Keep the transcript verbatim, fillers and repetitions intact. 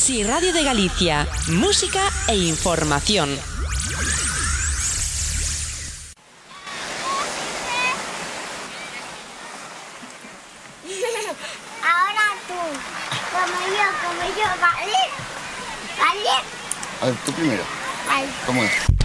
Sí Radio de Galicia, música e información. Ahora tú, como yo, como yo, ¿vale? ¿Vale? A ver, tú primero. Vale. ¿Cómo es?